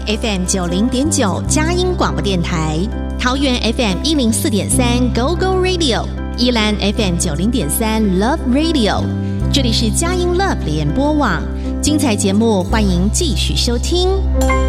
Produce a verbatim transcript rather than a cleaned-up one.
F M 九零点九佳音广播电台，桃园 F M 一零四点三 Go Go Radio， 宜兰 F M 九零点三 Love Radio。这里是佳音 Love 联播网，精彩节目欢迎继续收听。